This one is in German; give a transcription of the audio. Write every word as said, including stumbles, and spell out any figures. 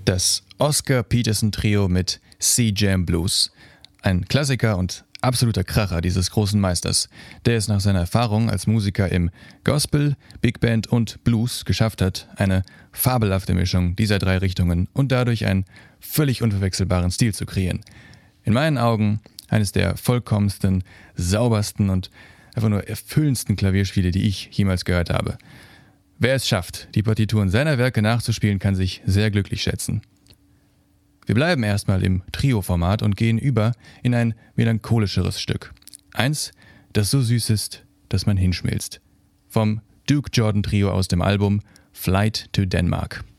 Das Oscar Peterson Trio mit Sea-Jam Blues. Ein Klassiker und absoluter Kracher dieses großen Meisters, der es nach seiner Erfahrung als Musiker im Gospel, Big Band und Blues geschafft hat, eine fabelhafte Mischung dieser drei Richtungen und dadurch einen völlig unverwechselbaren Stil zu kreieren. In meinen Augen eines der vollkommensten, saubersten und einfach nur erfüllendsten Klavierspiele, die ich jemals gehört habe. Wer es schafft, die Partituren seiner Werke nachzuspielen, kann sich sehr glücklich schätzen. Wir bleiben erstmal im Trio-Format und gehen über in ein melancholischeres Stück. Eins, das so süß ist, dass man hinschmilzt. Vom Duke Jordan Trio aus dem Album Flight to Denmark.